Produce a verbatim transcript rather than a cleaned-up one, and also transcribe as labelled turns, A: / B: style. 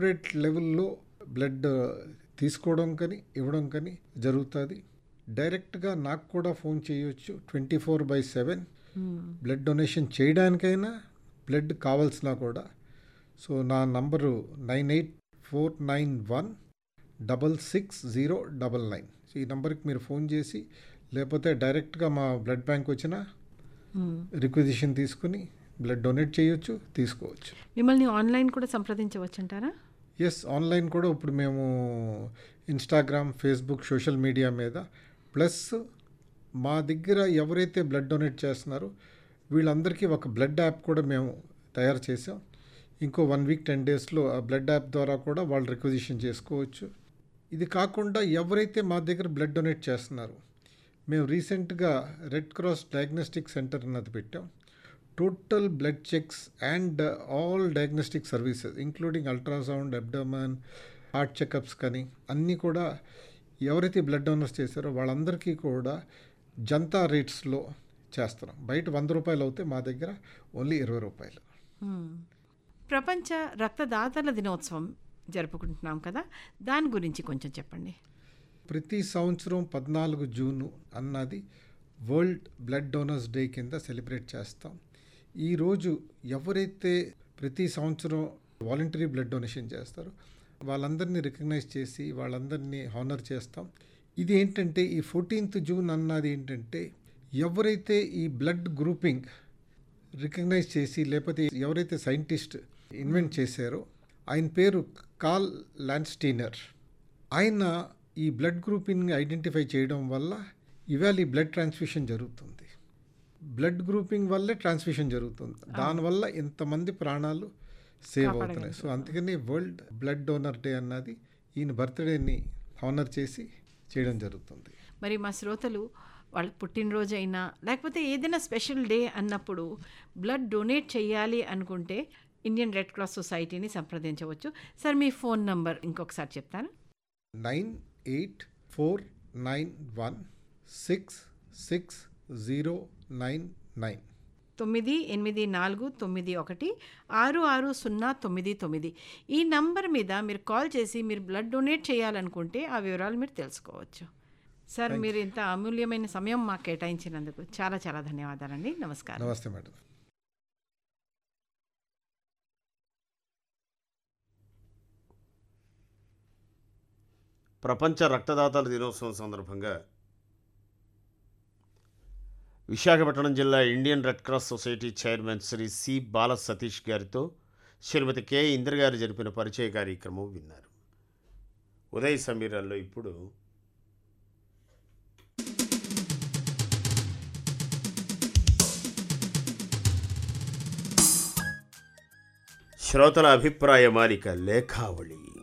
A: Corporate లెవెల్లో blood తీసుకోవడం కానీ ఇవ్వడం కానీ జరుగుతుంది. డైరెక్ట్గా నాకు కూడా ఫోన్ చేయొచ్చు. Twenty four by seven blood donation చేయడానికైనా బ్లడ్ కావాల్సినా కూడా. సో నా number nine eight four nine one double six zero double nine. So ఈ నెంబర్కి మీరు ఫోన్ చేసి లేకపోతే డైరెక్ట్గా మా బ్లడ్ బ్యాంక్ వచ్చిన రిక్విజిషన్ తీసుకుని బ్లడ్ డొనేట్ చేయొచ్చు, తీసుకోవచ్చు.
B: మిమ్మల్ని ఆన్లైన్ కూడా సంప్రదించవచ్చు అంటారా?
A: ఎస్, ఆన్లైన్ కూడా ఇప్పుడు మేము ఇన్స్టాగ్రామ్, ఫేస్బుక్, సోషల్ మీడియా మీద, ప్లస్ మా దగ్గర ఎవరైతే బ్లడ్ డొనేట్ చేస్తున్నారో వీళ్ళందరికీ ఒక బ్లడ్ యాప్ కూడా మేము తయారు చేసాం. ఇంకో వన్ వీక్ టెన్ డేస్లో ఆ బ్లడ్ యాప్ ద్వారా కూడా వాళ్ళు రిక్వజిషన్ చేసుకోవచ్చు. ఇది కాకుండా ఎవరైతే మా దగ్గర బ్లడ్ డొనేట్ చేస్తున్నారో మేము రీసెంట్గా రెడ్ క్రాస్ డయాగ్నోస్టిక్ సెంటర్ అన్నది పెట్టాం. Total blood checks and all diagnostic services including ultrasound, abdomen, heart checkups కానీ అన్నీ కూడా ఎవరైతే బ్లడ్ డొనేట్ చేశారో వాళ్ళందరికీ కూడా జనతా రేట్స్లో చేస్తున్నాం. బయట వంద రూపాయలు అవుతే మా దగ్గర ఓన్లీ ఇరవై రూపాయలు.
B: ప్రపంచ రక్తదాతల దినోత్సవం జరుపుకుంటున్నాం కదా, దాని గురించి కొంచెం చెప్పండి.
A: ప్రతి సంవత్సరం పద్నాలుగు జూను అన్నది వరల్డ్ బ్లడ్ డోనర్స్ డే కింద సెలబ్రేట్ చేస్తాం. ఈరోజు ఎవరైతే ప్రతి సంవత్సరం వాలంటరీ బ్లడ్ డొనేషన్ చేస్తారో వాళ్ళందరినీ రికగ్నైజ్ చేసి వాళ్ళందరినీ హానర్ చేస్తాం. ఇది ఏంటంటే ఈ ఫోర్టీన్త్ జూన్ అన్నది ఏంటంటే ఎవరైతే ఈ బ్లడ్ గ్రూపింగ్ రికగ్నైజ్ చేసి లేకపోతే ఎవరైతే సైంటిస్ట్ ఇన్వెంట్ చేశారో ఆయన పేరు కార్ల్ ల్యాండ్స్టీనర్. ఆయన ఈ బ్లడ్ గ్రూపింగ్ ఐడెంటిఫై చేయడం వల్ల ఇవాళ ఈ బ్లడ్ ట్రాన్స్ఫ్యూషన్ జరుగుతుంది. బ్లడ్ గ్రూపింగ్ వల్లే ట్రాన్స్ఫ్యూషన్ జరుగుతుంది. దానివల్ల ఇంతమంది ప్రాణాలు సేవ్ అవుతున్నాయి. సో అందుకని వరల్డ్ బ్లడ్ డోనర్ డే అన్నది ఈయన బర్త్డేని హానర్ చేసి చేయడం జరుగుతుంది.
B: మరి మా శ్రోతలు వాళ్ళ పుట్టినరోజు అయినా లేకపోతే ఏదైనా స్పెషల్ డే అన్నప్పుడు బ్లడ్ డొనేట్ చేయాలి అనుకుంటే ఇండియన్ రెడ్ క్రాస్ సొసైటీని సంప్రదించవచ్చు. సార్ మీ ఫోన్ నంబర్ ఇంకొకసారి చెప్తారా?
A: Nine eight four nine one six six zero nine nine
B: తొమ్మిది ఎనిమిది నాలుగు తొమ్మిది ఒకటి ఆరు ఆరు సున్నా తొమ్మిది తొమ్మిది. ఈ నంబర్ మీద మీరు కాల్ చేసి మీరు బ్లడ్ డొనేట్ చేయాలనుకుంటే ఆ వివరాలు మీరు తెలుసుకోవచ్చు. సార్, మీరు ఇంత అమూల్యమైన సమయం మాకు కేటాయించినందుకు చాలా చాలా ధన్యవాదాలండి. నమస్కారం.
A: నమస్తే మేడం.
C: ప్రపంచ రక్తదాతల దినోత్సవం సందర్భంగా విశాఖపట్నం జిల్లా Indian red cross society chairman Shri C బాల సతీష్ గారితో శ్రీమతి కె ఇందిర గారు జరిపిన పరిచయ కార్యక్రమం విన్నారు. ఉదయ సమీరాల్లో ఇప్పుడు శ్రోతల అభిప్రాయ మాలిక లేఖావళి.